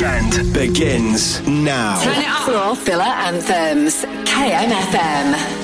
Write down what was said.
weekend begins now. Turn it up. Floor Filler Anthems, KMFM.